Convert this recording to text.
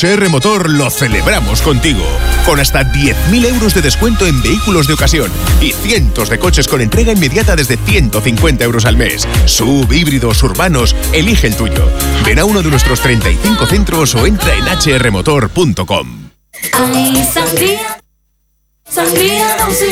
HR Motor lo celebramos contigo, con hasta 10.000 euros de descuento en vehículos de ocasión y cientos de coches con entrega inmediata desde 150 euros al mes. SUV, híbridos, urbanos, elige el tuyo. Ven a uno de nuestros 35 centros o entra en hrmotor.com. Ay, sangría, sangría, 12